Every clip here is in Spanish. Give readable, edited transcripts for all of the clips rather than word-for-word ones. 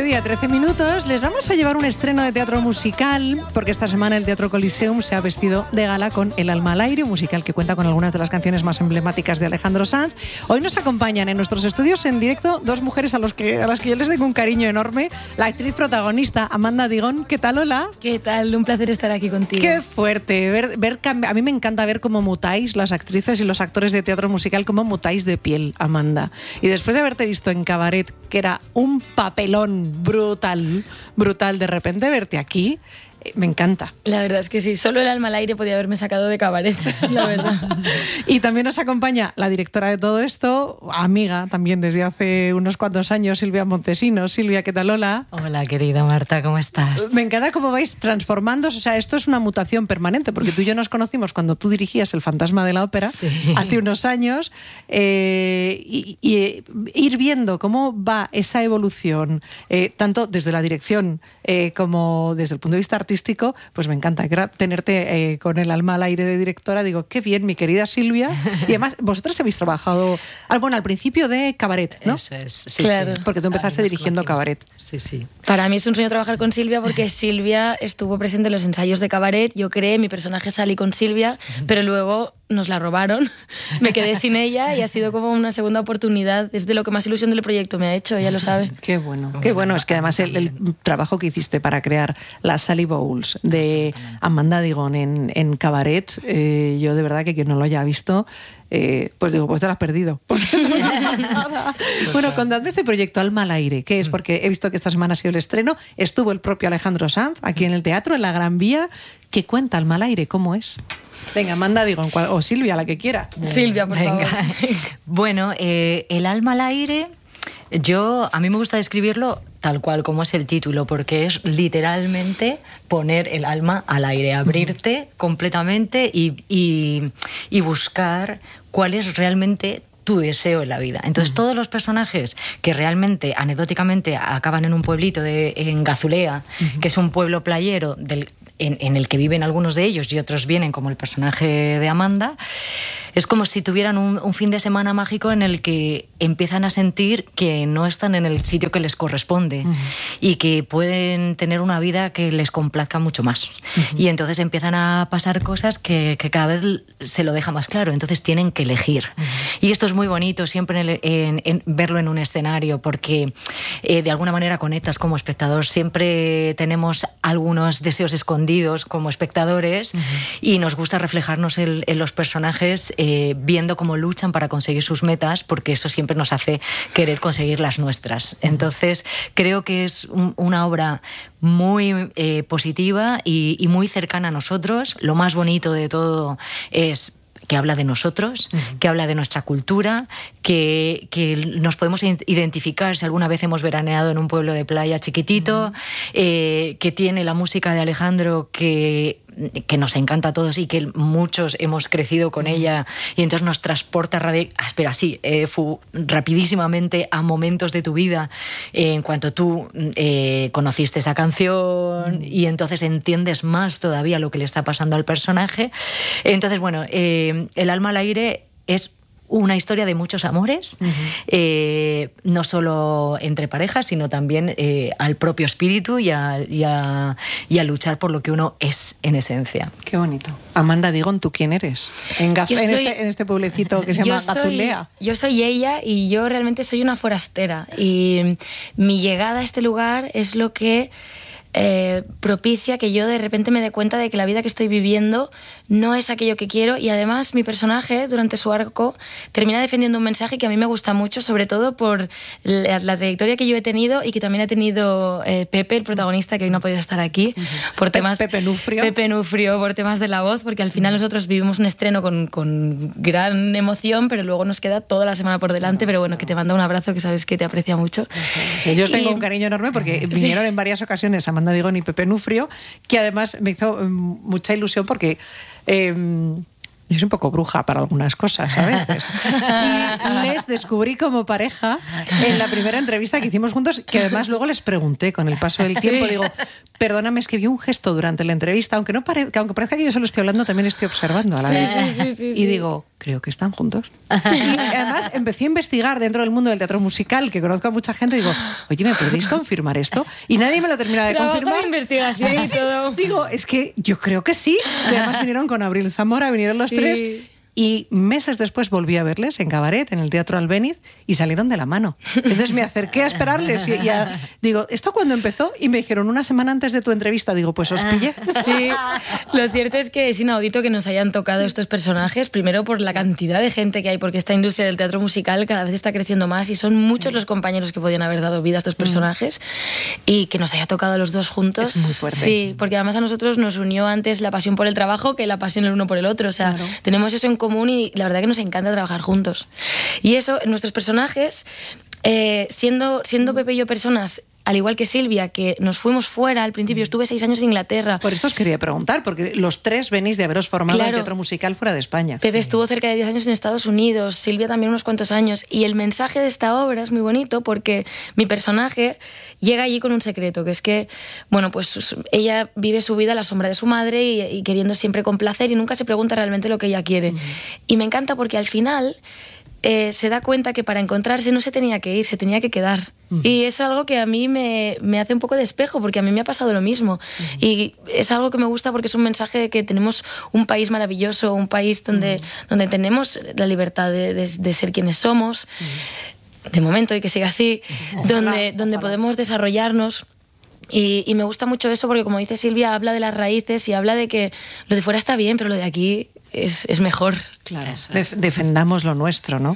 mediodía, 13 minutos. Les vamos a llevar un estreno de teatro musical, porque esta semana el Teatro Coliseum se ha vestido de gala con El alma al aire, un musical que cuenta con algunas de las canciones más emblemáticas de Alejandro Sanz. Hoy nos acompañan en nuestros estudios en directo dos mujeres a las que yo les tengo un cariño enorme. La actriz protagonista, Amanda Digón. ¿Qué tal, hola? ¿Qué tal? Un placer estar aquí contigo. Qué fuerte. A mí me encanta ver cómo mutáis las actrices y los actores de teatro musical, cómo mutáis de piel, Amanda. Y después de haberte visto en Cabaret, que era un papelón brutal, de repente verte aquí, me encanta. La verdad es que sí, solo El alma al aire podía haberme sacado de Cabaret, la verdad. Y también nos acompaña la directora de todo esto, amiga también desde hace unos cuantos años, Silvia Montesinos. Silvia, ¿qué tal? Hola. Hola, querida Marta, ¿cómo estás? Me encanta cómo vais transformándose, o sea, esto es una mutación permanente, porque tú y yo nos conocimos cuando tú dirigías El fantasma de la ópera, sí, hace unos años, y ir viendo cómo va esa evolución, tanto desde la dirección como desde el punto de vista artístico, pues me encanta tenerte con El alma al aire de directora. Digo, qué bien, mi querida Silvia. Y además, vosotras habéis trabajado al principio de Cabaret, ¿no? Eso es, sí, claro. Sí. Porque tú empezaste dirigiendo Cabaret. Sí, sí. Para mí es un sueño trabajar con Silvia porque Silvia estuvo presente en los ensayos de Cabaret. Yo creé mi personaje Sally con Silvia, pero luego nos la robaron, me quedé sin ella y ha sido como una segunda oportunidad. Es de lo que más ilusión del proyecto me ha hecho, ella lo sabe. Qué bueno, qué bueno. Es que además el trabajo que hiciste para crear la Sally Bowles de Amanda Digón en Cabaret, yo de verdad que quien no lo haya visto, pues digo, pues te lo has perdido, porque es una pasada. Bueno, contadme este proyecto Alma al aire, ¿qué es? Porque he visto que esta semana ha sido el estreno, estuvo el propio Alejandro Sanz aquí en el teatro, en la Gran Vía. ¿Qué cuenta Alma al aire? ¿Cómo es? Venga, Amanda Digón, o Silvia, la que quiera. Silvia, por favor. Bueno, El alma al aire, a mí me gusta describirlo tal cual como es el título, porque es literalmente poner el alma al aire, abrirte completamente y buscar cuál es realmente tu deseo en la vida. Entonces, todos los personajes que realmente, anecdóticamente, acaban en un pueblito en Gazulea, que es un pueblo playero en el que viven algunos de ellos y otros vienen como el personaje de Amanda, es como si tuvieran un fin de semana mágico en el que empiezan a sentir que no están en el sitio que les corresponde y que pueden tener una vida que les complazca mucho más. Y entonces empiezan a pasar cosas que cada vez se lo deja más claro. Entonces tienen que elegir. Y esto es muy bonito siempre en verlo en un escenario porque de alguna manera conectas como espectador. Siempre tenemos algunos deseos escondidos como espectadores y nos gusta reflejarnos en los personajes viendo cómo luchan para conseguir sus metas, porque eso siempre nos hace querer conseguir las nuestras. Entonces, creo que es una obra muy positiva y muy cercana a nosotros. Lo más bonito de todo es que habla de nosotros, que habla de nuestra cultura, que nos podemos identificar si alguna vez hemos veraneado en un pueblo de playa chiquitito, que tiene la música de Alejandro que nos encanta a todos y que muchos hemos crecido con ella y entonces nos transporta rapidísimamente a momentos de tu vida en cuanto tú conociste esa canción y entonces entiendes más todavía lo que le está pasando al personaje. Entonces, bueno, El alma al aire es una historia de muchos amores, no solo entre parejas, sino también al propio espíritu y a luchar por lo que uno es en esencia. Qué bonito. Amanda Digón, ¿tú quién eres? En este pueblecito que se llama Gazulea. Yo soy ella y yo realmente soy una forastera. Y mi llegada a este lugar es lo que propicia que yo de repente me dé cuenta de que la vida que estoy viviendo no es aquello que quiero y además mi personaje durante su arco termina defendiendo un mensaje que a mí me gusta mucho, sobre todo por la trayectoria que yo he tenido y que también ha tenido Pepe, el protagonista, que hoy no ha podido estar aquí por temas Pepe Nufrio, por temas de la voz, porque al final nosotros vivimos un estreno con gran emoción, pero luego nos queda toda la semana por delante, pero bueno, que te manda un abrazo, que sabes que te aprecia mucho. Yo os tengo un cariño enorme porque vinieron en varias ocasiones Amanda Digón y Pepe Nufrio, que además me hizo mucha ilusión porque yo soy un poco bruja para algunas cosas a veces. Y les descubrí como pareja en la primera entrevista que hicimos juntos, que además luego les pregunté con el paso del tiempo, digo, Perdóname, es que vi un gesto durante la entrevista, aunque parezca que yo solo estoy hablando, también estoy observando a la vez. Y digo, creo que están juntos. Y además empecé a investigar dentro del mundo del teatro musical, que conozco a mucha gente, y digo, oye, ¿me podéis confirmar esto? Y nadie me lo termina de confirmar. De investigación y todo. Digo, es que yo creo que sí. Y además vinieron con Abril Zamora, vinieron los tres. Y meses después volví a verles en Cabaret, en el Teatro Albéniz, y salieron de la mano. Entonces me acerqué a esperarles y digo, ¿esto cuándo empezó? Y me dijeron, una semana antes de tu entrevista. Digo, pues os pillé. Sí, lo cierto es que es inaudito que nos hayan tocado estos personajes, primero por la cantidad de gente que hay, porque esta industria del teatro musical cada vez está creciendo más y son muchos los compañeros que podían haber dado vida a estos personajes, y que nos haya tocado a los dos juntos. Es muy fuerte. Sí, porque además a nosotros nos unió antes la pasión por el trabajo que la pasión el uno por el otro. O sea, tenemos eso en común y la verdad que nos encanta trabajar juntos. Y eso, nuestros personajes, siendo Pepe y yo personas, al igual que Silvia, que nos fuimos fuera al principio, estuve 6 años en Inglaterra. Por esto os quería preguntar, porque los tres venís de haberos formado en teatro musical fuera de España. Pepe estuvo cerca de 10 años en Estados Unidos, Silvia también unos cuantos años, y el mensaje de esta obra es muy bonito porque mi personaje llega allí con un secreto, que es que, bueno, pues ella vive su vida a la sombra de su madre y queriendo siempre complacer y nunca se pregunta realmente lo que ella quiere. Y me encanta porque al final se da cuenta que para encontrarse no se tenía que ir, se tenía que quedar. Y es algo que a mí me hace un poco de espejo, porque a mí me ha pasado lo mismo. Y es algo que me gusta porque es un mensaje de que tenemos un país maravilloso, un país donde tenemos la libertad de ser quienes somos, de momento, y que siga así, donde podemos desarrollarnos. Y me gusta mucho eso porque, como dice Silvia, habla de las raíces y habla de que lo de fuera está bien, pero lo de aquí es mejor. Claro, defendamos lo nuestro, ¿no?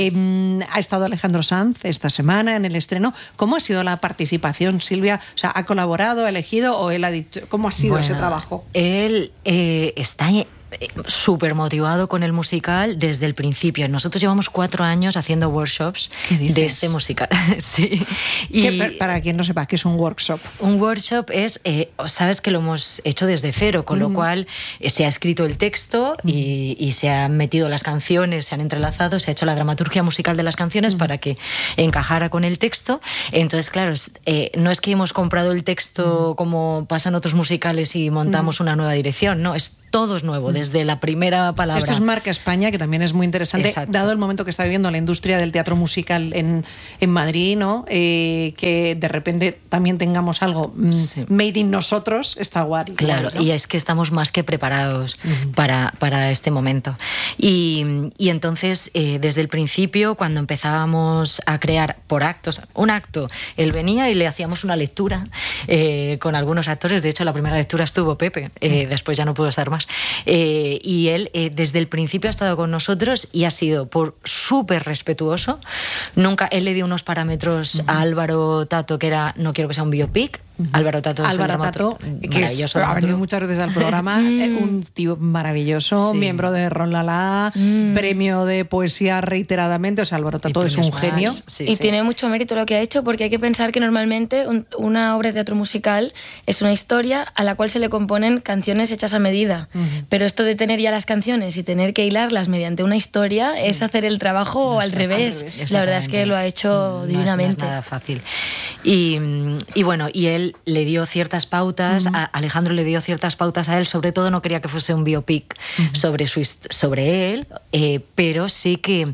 Ha estado Alejandro Sanz esta semana en el estreno. ¿Cómo ha sido la participación, Silvia? O sea, ¿ha colaborado, ha elegido o él ha dicho? ¿Cómo ha sido ese trabajo? Él está súper motivado con el musical desde el principio. Nosotros llevamos 4 años haciendo workshops de este musical. Sí. Para quien no sepa, ¿qué es un workshop? Un workshop es, sabes que lo hemos hecho desde cero, con lo cual se ha escrito el texto y se han metido las canciones, se han entrelazado, se ha hecho la dramaturgia musical de las canciones para que encajara con el texto. Entonces, claro, no es que hemos comprado el texto como pasa en otros musicales y montamos una nueva dirección, no, todo es nuevo, desde la primera palabra. Esto es Marca España, que también es muy interesante, dado el momento que está viviendo la industria del teatro musical en Madrid, ¿no? Que de repente también tengamos algo made in nosotros, está guay. Claro, ¿no? Y es que estamos más que preparados para este momento. Y entonces, desde el principio, cuando empezábamos a crear por actos, un acto, él venía y le hacíamos una lectura con algunos actores. De hecho, la primera lectura estuvo Pepe, después ya no pudo estar más. Y él desde el principio ha estado con nosotros y ha sido súper respetuoso. Nunca, él le dio unos parámetros a Álvaro Tato, que era, no quiero que sea un biopic. Álvaro Tato, que ha venido muchas veces al programa, un tío maravilloso, miembro de Ron Lala, premio de poesía reiteradamente. O sea, Álvaro Tato es un genio. Y tiene mucho mérito lo que ha hecho, porque hay que pensar que normalmente una obra de teatro musical es una historia a la cual se le componen canciones hechas a medida. Pero esto de tener ya las canciones y tener que hilarlas mediante una historia es hacer el trabajo al revés. La verdad es que lo ha hecho divinamente. No es nada fácil. Y bueno, y él le dio ciertas pautas, Alejandro le dio ciertas pautas a él, sobre todo no quería que fuese un biopic sobre él, pero sí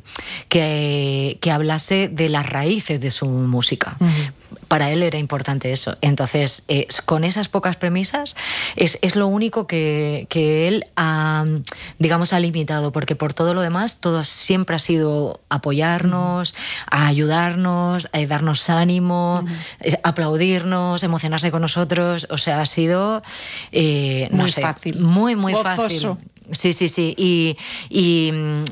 que hablase de las raíces de su música. Para él era importante eso. Entonces, con esas pocas premisas, es lo único que él ha limitado, porque por todo lo demás, todo siempre ha sido apoyarnos, a ayudarnos, a darnos ánimo, aplaudirnos, emocionarse con nosotros. O sea, ha sido fácil. Muy gozoso. Fácil. Sí. Y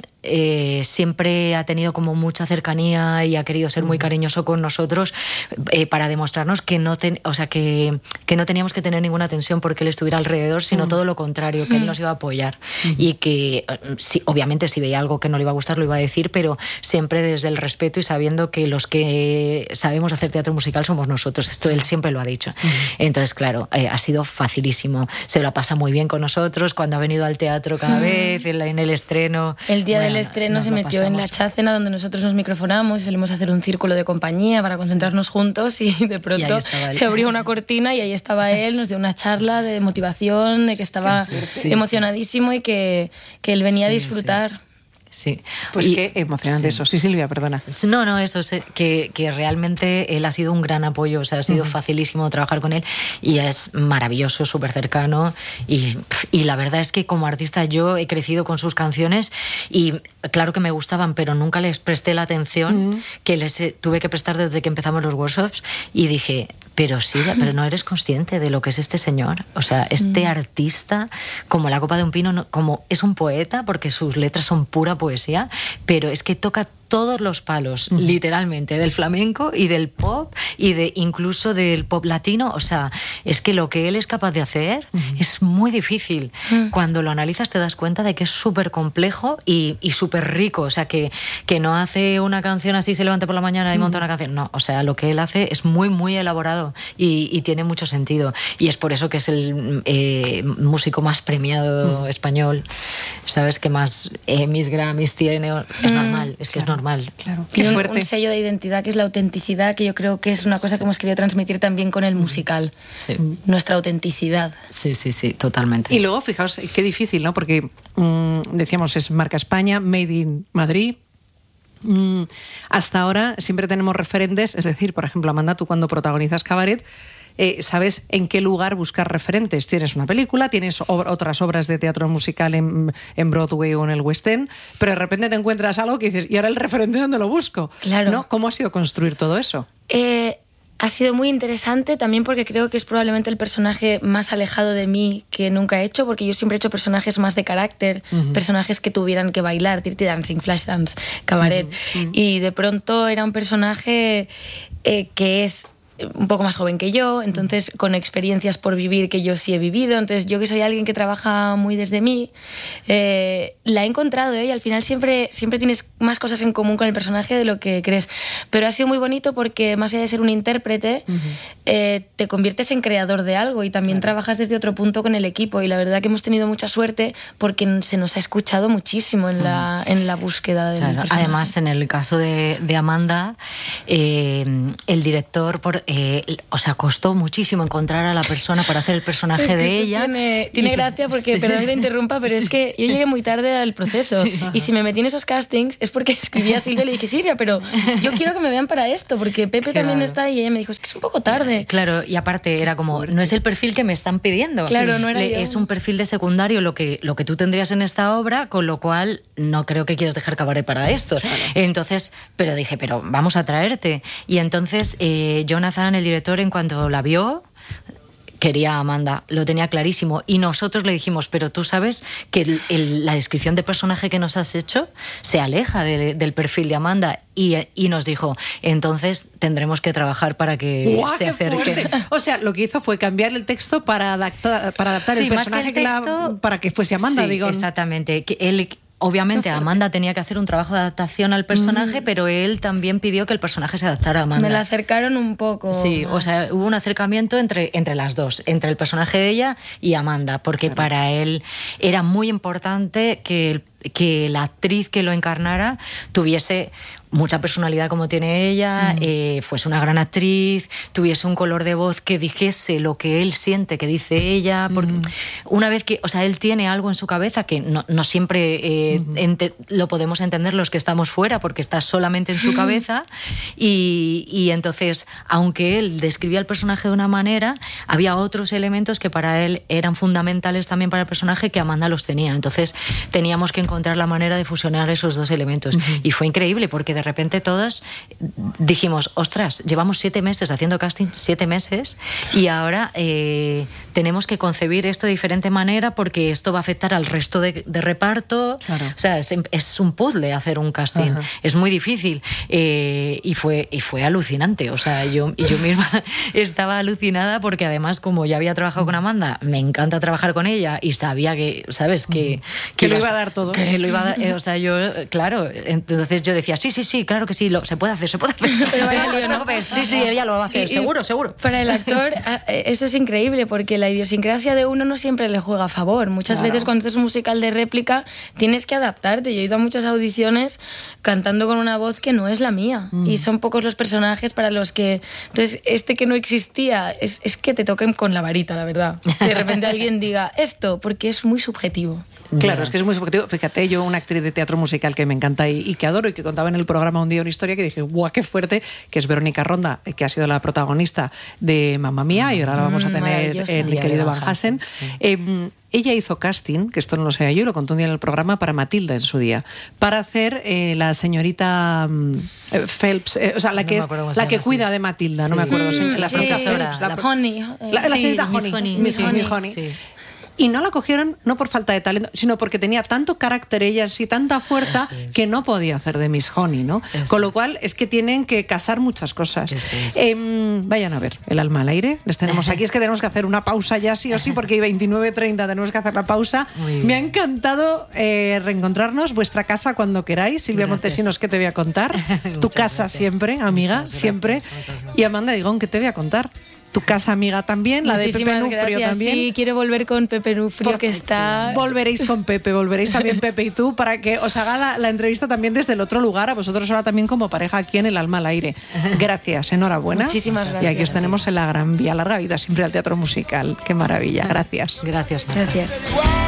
siempre ha tenido como mucha cercanía y ha querido ser muy cariñoso con nosotros para demostrarnos que no teníamos que tener ninguna tensión porque él estuviera alrededor, sino todo lo contrario, que él nos iba a apoyar y que obviamente si veía algo que no le iba a gustar lo iba a decir, pero siempre desde el respeto y sabiendo que los que sabemos hacer teatro musical somos nosotros. Esto él siempre lo ha dicho. Entonces, claro, ha sido facilísimo. Se lo pasa muy bien con nosotros cuando ha venido al teatro cada vez, en el estreno. El día del el estreno se metió en la chácena donde nosotros nos microfonamos y solemos hacer un círculo de compañía para concentrarnos juntos, y de pronto se abrió una cortina y ahí estaba él, nos dio una charla de motivación, de que estaba emocionadísimo y que él venía a disfrutar. Sí. Pues qué emocionante eso. Sí, Silvia, perdona. No, eso es que realmente él ha sido un gran apoyo, o sea, ha sido facilísimo trabajar con él y es maravilloso, súper cercano y la verdad es que como artista yo he crecido con sus canciones y claro que me gustaban, pero nunca les presté la atención que les tuve que prestar desde que empezamos los workshops y dije... Pero no eres consciente de lo que es este señor. O sea, este artista, como la copa de un pino, como es un poeta, porque sus letras son pura poesía, pero es que toca todos los palos, literalmente, del flamenco y del pop y incluso del pop latino. O sea, es que lo que él es capaz de hacer es muy difícil. Cuando lo analizas te das cuenta de que es súper complejo y súper rico. O sea, que no hace una canción así, se levanta por la mañana y monta una canción. No, o sea, lo que él hace es muy, muy elaborado y tiene mucho sentido. Y es por eso que es el músico más premiado español. ¿Sabes? Que más Emmys, Grammys tiene. Es normal, es que es normal. Claro. Qué fuerte. Un sello de identidad que es la autenticidad, que yo creo que es una cosa que hemos querido transmitir también con el musical. Sí. Nuestra autenticidad. Sí, totalmente. Y luego, fijaos, qué difícil, ¿no? Porque decíamos, es marca España, Made in Madrid. Hasta ahora siempre tenemos referentes, es decir, por ejemplo, Amanda, tú cuando protagonizas Cabaret, sabes en qué lugar buscar referentes. Tienes una película, tienes otras obras de teatro musical en Broadway o en el West End, pero de repente te encuentras algo que dices, ¿y ahora el referente dónde lo busco? Claro. ¿No? ¿Cómo ha sido construir todo eso? Ha sido muy interesante también porque creo que es probablemente el personaje más alejado de mí que nunca he hecho, porque yo siempre he hecho personajes más de carácter, personajes que tuvieran que bailar, Dirty Dancing, Flashdance, Cabaret, y de pronto era un personaje que es un poco más joven que yo, entonces con experiencias por vivir que yo sí he vivido, entonces yo que soy alguien que trabaja muy desde mí, la he encontrado, y al final siempre tienes más cosas en común con el personaje de lo que crees, pero ha sido muy bonito porque más allá de ser un intérprete, te conviertes en creador de algo y también trabajas desde otro punto con el equipo, y la verdad que hemos tenido mucha suerte porque se nos ha escuchado muchísimo en la búsqueda del personaje. Además, en el caso de Amanda, el director o sea, costó muchísimo encontrar a la persona para hacer el personaje de ella. Tiene gracia porque, perdón que te interrumpa, pero es que yo llegué muy tarde al proceso y si me metí en esos castings es porque escribí a Silvia y le dije, Silvia, pero yo quiero que me vean para esto, porque Pepe también está, y ella me dijo, es que es un poco tarde. Claro, y aparte era como, no es el perfil que me están pidiendo. Claro, no era yo. Es un perfil de secundario lo que tú tendrías en esta obra, con lo cual no creo que quieras dejar Cabaret para esto. Claro. Entonces, pero dije, pero vamos a traerte. Y entonces Jonathan, el director, en cuanto la vio, quería a Amanda, lo tenía clarísimo, y nosotros le dijimos, pero tú sabes que la descripción de personaje que nos has hecho se aleja del perfil de Amanda, y nos dijo, entonces tendremos que trabajar para que se acerque. O sea, lo que hizo fue cambiar el texto para adaptar el personaje para que fuese Amanda, digo. Exactamente, que él... Obviamente Amanda tenía que hacer un trabajo de adaptación al personaje, pero él también pidió que el personaje se adaptara a Amanda. Me la acercaron un poco. Sí, o sea, hubo un acercamiento entre las dos, entre el personaje de ella y Amanda, porque para él era muy importante que la actriz que lo encarnara tuviese mucha personalidad como tiene ella, fuese una gran actriz, tuviese un color de voz que dijese lo que él siente que dice ella, porque una vez que, o sea, él tiene algo en su cabeza que no siempre lo podemos entender los que estamos fuera, porque está solamente en su cabeza, y entonces, aunque él describía el personaje de una manera, había otros elementos que para él eran fundamentales también para el personaje que Amanda los tenía, entonces teníamos que encontrar la manera de fusionar esos dos elementos, y fue increíble, porque de repente todos dijimos, ostras, llevamos 7 meses haciendo casting, 7 meses, y ahora tenemos que concebir esto de diferente manera porque esto va a afectar al resto de reparto. Claro. O sea, es un puzzle hacer un casting. Ajá. Es muy difícil. Y fue alucinante. O sea, yo misma estaba alucinada porque además, como ya había trabajado con Amanda, me encanta trabajar con ella y sabía que, ¿sabes? Que lo iba a dar todo. Que lo iba a dar. O sea, yo, claro, entonces yo decía, sí, sí, claro que sí, se puede hacer. Pero vaya lío, ¿no? Sí, ella lo va a hacer, seguro. Para el actor eso es increíble, porque la idiosincrasia de uno no siempre le juega a favor. Muchas veces cuando haces un musical de réplica tienes que adaptarte. Yo he ido a muchas audiciones cantando con una voz que no es la mía, y son pocos los personajes para los que... Entonces, que no existía, es que te toquen con la varita, la verdad. Que de repente alguien diga esto, porque es muy subjetivo. Claro, es que es muy subjetivo. Fíjate, yo una actriz de teatro musical que me encanta y que adoro y que contaba en el programa un día una historia que dije, ¡guau, qué fuerte! Que es Verónica Ronda, que ha sido la protagonista de Mamma Mía, y ahora la vamos a tener en Mi querido Van Hassen. Sí. Ella hizo casting, que esto no lo sé yo, lo contó un día en el programa, para Matilda en su día, para hacer la señorita Phelps, o sea, la que es la que cuida de Matilda, no me acuerdo. La profesora, la Honey. La señorita Honey. Miss Honey. Sí. Y no la cogieron no por falta de talento, sino porque tenía tanto carácter ella en sí, tanta fuerza, que no podía hacer de Miss Honey, ¿no? Con lo cual es que tienen que casar muchas cosas. Vayan a ver El alma al aire. Les tenemos aquí. Es que tenemos que hacer una pausa ya sí o sí, porque hay 29:30, tenemos que hacer la pausa. Me ha encantado reencontrarnos. Vuestra casa cuando queráis. Silvia Montesinos, ¿qué te voy a contar? Tu casa siempre, amiga, siempre. Y Amanda Digón, ¿qué te voy a contar? Tu casa amiga también, la de Pepe Nufrio también. Sí, quiero volver con Pepe Nufrio, que está... Volveréis con Pepe, volveréis también Pepe y tú, para que os haga la entrevista también desde el otro lugar, a vosotros ahora también como pareja aquí en El alma al aire. Gracias, enhorabuena. Muchísimas gracias. Y aquí os tenemos en la Gran Vía, larga vida siempre al teatro musical. Qué maravilla, gracias. Gracias. Gracias.